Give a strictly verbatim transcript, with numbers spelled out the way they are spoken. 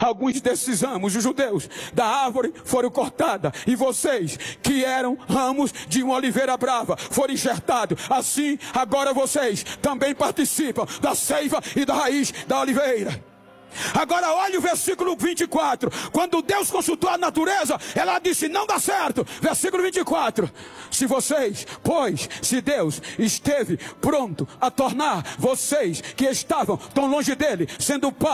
alguns desses ramos, os judeus, da árvore foram cortados, e vocês, que eram ramos de uma oliveira brava, foram enxertados. Assim, agora vocês também participam da seiva e da raiz da oliveira. Agora olha o versículo vinte e quatro. Quando Deus consultou a natureza, ela disse: não dá certo. Versículo vinte e quatro. Se vocês, pois, se Deus esteve pronto a tornar vocês que estavam tão longe dele, sendo pai